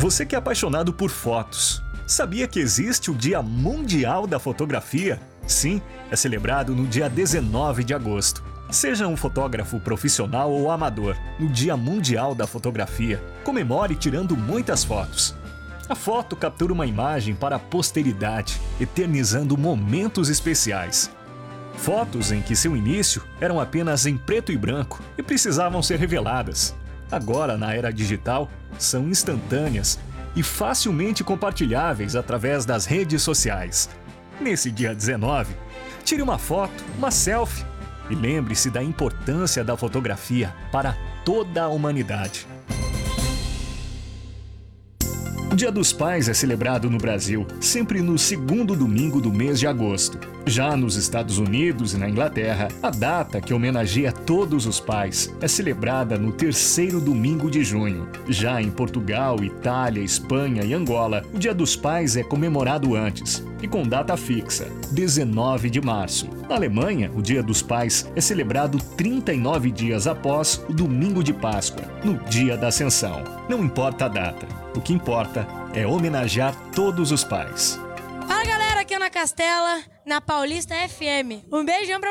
Você que é apaixonado por fotos, sabia que existe o Dia Mundial da Fotografia? Sim, é celebrado no dia 19 de agosto. Seja um fotógrafo profissional ou amador, no Dia Mundial da Fotografia, comemore tirando muitas fotos. A foto captura uma imagem para a posteridade, eternizando momentos especiais. Fotos em que seu início eram apenas em preto e branco e precisavam ser reveladas. Agora, na era digital, são instantâneas e facilmente compartilháveis através das redes sociais. Nesse dia 19, tire uma foto, uma selfie e lembre-se da importância da fotografia para toda a humanidade. O Dia dos Pais é celebrado no Brasil sempre no segundo domingo do mês de agosto. Já nos Estados Unidos e na Inglaterra, a data que homenageia todos os pais é celebrada no terceiro domingo de junho. Já em Portugal, Itália, Espanha e Angola, o Dia dos Pais é comemorado antes e com data fixa, 19 de março. Na Alemanha, o Dia dos Pais é celebrado 39 dias após o domingo de Páscoa, no Dia da Ascensão. Não importa a data, o que importa é homenagear todos os pais. Fala galera, aqui é Ana Castela, na Paulista FM. Um beijão pra